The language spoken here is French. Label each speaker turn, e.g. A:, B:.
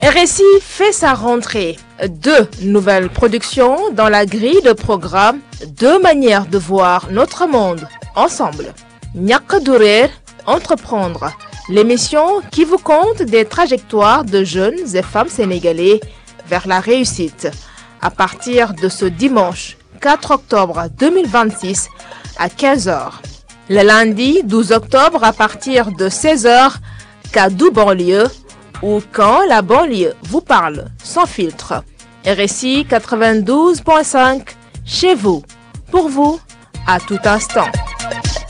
A: RSI fait sa rentrée. Deux nouvelles productions dans la grille de programme, deux manières de voir notre monde ensemble. Ñàkk du réer, entreprendre, l'émission qui vous conte des trajectoires de jeunes et femmes sénégalais vers la réussite. À partir de ce dimanche 4 octobre 2026 à 15 heures. Le lundi 12 octobre à partir de 16 heures, Kaddu banlieue, ou quand la banlieue vous parle sans filtre. RSI 92.5, chez vous, pour vous, à tout instant.